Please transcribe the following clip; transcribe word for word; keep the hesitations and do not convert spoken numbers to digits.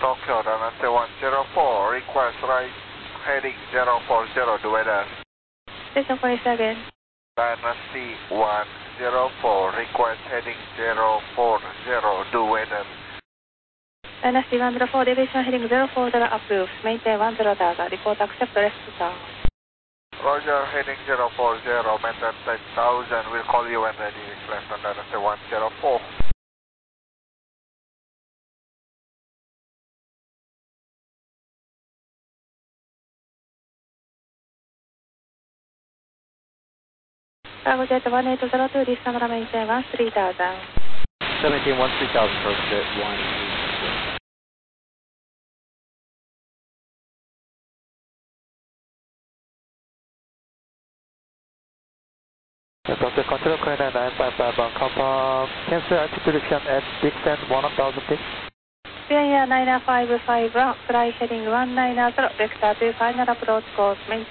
Tokyo, Dynasty one zero four, request right heading zero four zero, the weather. Station police again. Dynasty one zero four, request heading zero four zero, the weather. Dynasty one zero four, deviation heading zero four zero approved. Maintain one zero Delta, report accept rest turn. Roger, heading zero four zero, maintain ten thousand, we'll call you when ready, left on Dynasty one zero four. Cargo jet one eight zero two, this number maintain one three thousand. seventeen one three thousand, Cargo jet one eight zero. Doctor Control, Korean nine five five Bangkok, cancel altitude descent at descent one thousand feet. Air nine five five one, fly heading one nine zero, vector to final approach course, maintain